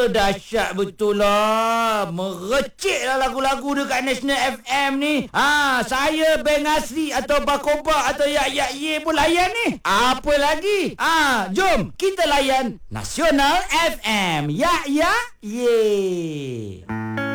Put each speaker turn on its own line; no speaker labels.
Dahsyat betul lah. Merecik lah lagu-lagu dekat National FM ni. Saya Beng Asri atau Bakoba atau Yak Ye pun layan ni. Apa lagi? Jom kita layan Nasional FM. Yak Ye.